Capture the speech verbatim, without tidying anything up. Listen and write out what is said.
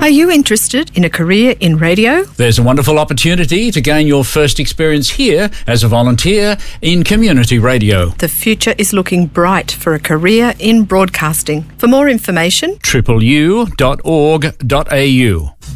Are you interested in a career in radio? There's a wonderful opportunity to gain your first experience here as a volunteer in community radio. The future is looking bright for a career in broadcasting. For more information, triple u dot org dot a u.